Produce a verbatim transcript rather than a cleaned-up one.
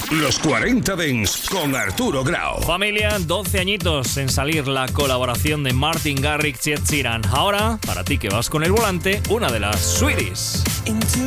Los cuarenta Dance con Arturo Grau. Familia, doce añitos en salir la colaboración de Martin Garrix y Ed Sheeran. Ahora, para ti que vas con el volante, una de las Sweeties.